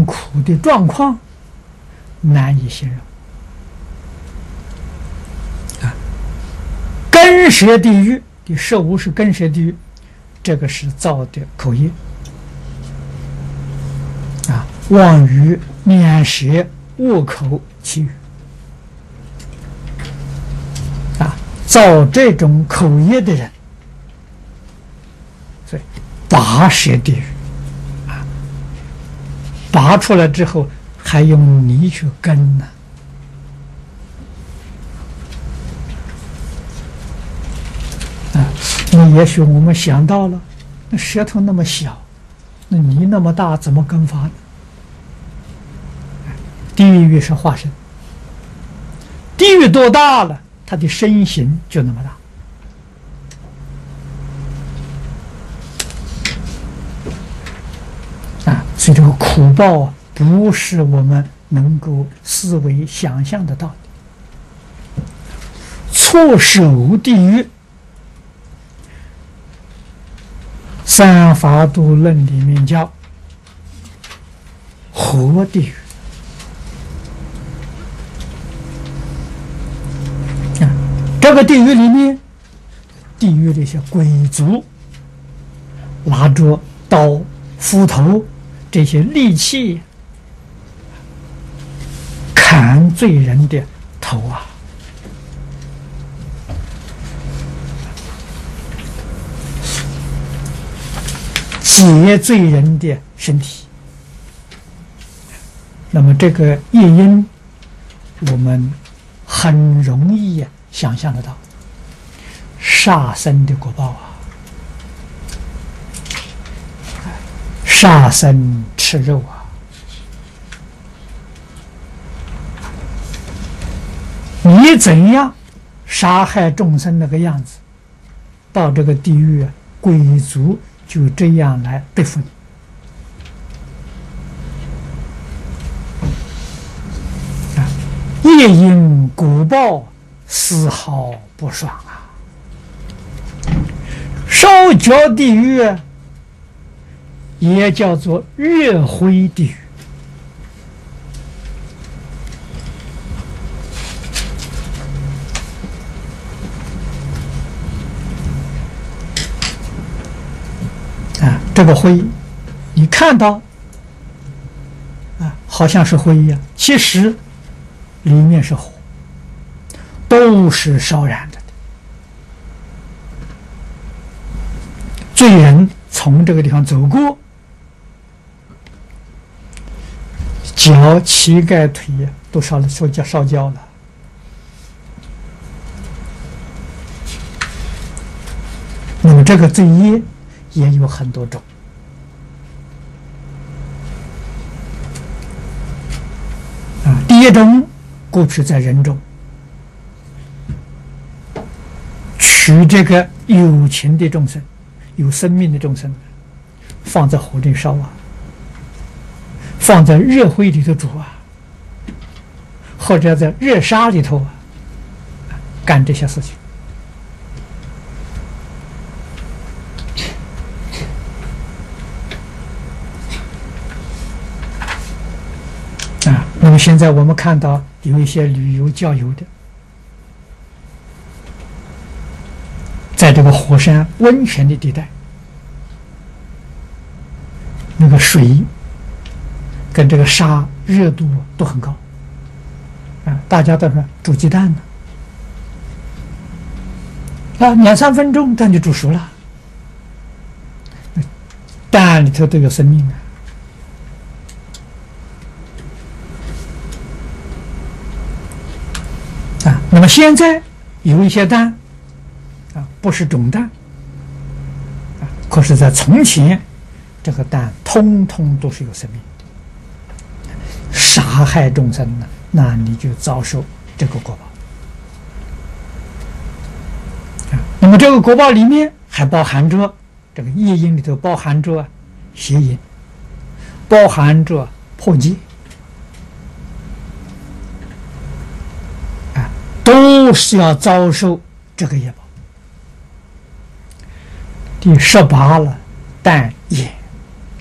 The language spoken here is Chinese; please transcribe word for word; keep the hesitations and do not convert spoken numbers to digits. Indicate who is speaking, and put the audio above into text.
Speaker 1: 痛苦的状况难以形容啊！根舌地狱的十无是根舌地狱，这个是造的口业啊，妄语、念舌、恶口、绮语啊，造这种口业的人，所以拔舌地狱啊，拔出来之后还用泥去根呢。啊，那也许我们想到了，那舌头那么小，那泥那么大，怎么根法呢？地狱是化身，地狱多大了，它的身形就那么大。啊，所以这个苦报啊，不是我们能够思维想象得到的。错手地狱，三法度论里面叫活地狱。啊，这个地狱里面，地狱的一些鬼族拿着刀、斧头这些利器砍罪人的头啊，解罪人的身体。那么这个业因，我们很容易想象得到，杀生的果报啊，杀生吃肉啊，你怎样杀害众生那个样子，到这个地狱啊，鬼族就这样来对付你。啊，业因果报丝毫不爽啊！烧焦地狱也叫做热灰地狱。啊，这个灰，你看到啊，好像是灰一样，其实里面是火，都是烧燃的。罪人从这个地方走过，脚、膝盖、腿都烧了，烧焦烧焦了。那么这个罪业也有很多种。啊，第一种，过去在人中取这个有情的众生、有生命的众生，放在火里烧啊，放在热灰里头煮啊，或者在热沙里头啊，干这些事情。啊，那么现在我们看到有一些旅游郊游的，在这个火山温泉的地带，那个水跟这个沙热度都很高啊，大家都说煮鸡蛋呢，啊，两三分钟蛋就煮熟了，蛋里头都有生命啊。啊，那么现在有一些蛋啊，不是种蛋啊，可是在从前，这个蛋通通都是有生命的，杀害众生呢，那你就遭受这个果报啊。那么这个果报里面还包含着这个业因里头包含着邪因，包含着破戒。都是要遭受这个业报。第十八了，但业。